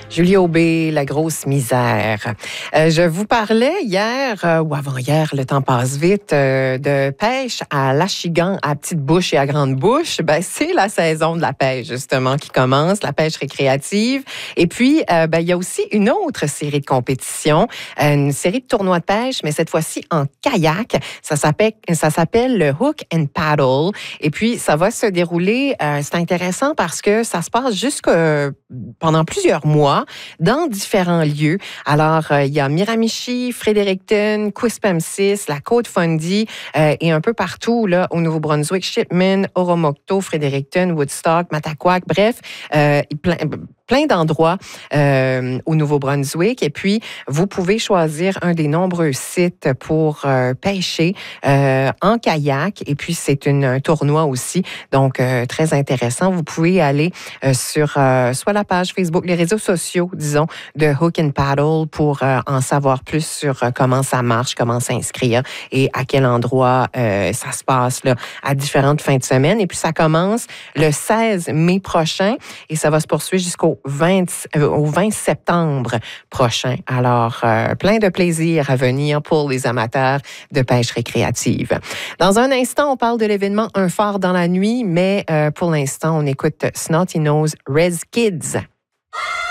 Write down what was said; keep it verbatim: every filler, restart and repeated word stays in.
Julie Aubé, la grosse misère. Euh, je vous parlais hier, euh, ou avant-hier, le temps passe vite, euh, de pêche à l'Achigan, à Petite Bouche et à Grande Bouche. Ben, c'est la saison de la pêche, justement, qui commence, la pêche récréative. Et puis, euh, ben, il y a aussi une autre série de compétitions, une série de tournois de pêche, mais cette fois-ci en kayak. Ça s'appelle, ça s'appelle le Hook and Paddle. Et puis, ça va se dérouler, euh, c'est intéressant parce que ça se passe jusque pendant plusieurs mois dans différents lieux. Alors, euh, il y a Miramichi, Fredericton, Quispamsis, la Côte-Fundy euh, et un peu partout là au Nouveau-Brunswick, Shipman, Oromocto, Fredericton, Woodstock, Mataquac, bref, euh, plein, plein d'endroits euh, au Nouveau-Brunswick. Et puis, vous pouvez choisir un des nombreux sites pour euh, pêcher euh, en kayak. Et puis, c'est une, un tournoi aussi, donc euh, très intéressant. Vous pouvez aller euh, sur euh, soit la page Facebook, les réseaux sociaux, disons, de Hook and Paddle pour euh, en savoir plus sur euh, comment ça marche, comment s'inscrire et à quel endroit euh, ça se passe là, à différentes fins de semaine. Et puis, ça commence le seize mai prochain et ça va se poursuivre jusqu'au vingt, euh, au vingt septembre prochain. Alors, euh, plein de plaisir à venir pour les amateurs de pêche récréative. Dans un instant, on parle de l'événement Un phare dans la nuit, mais euh, pour l'instant, on écoute Snotty Nose Rez Kids.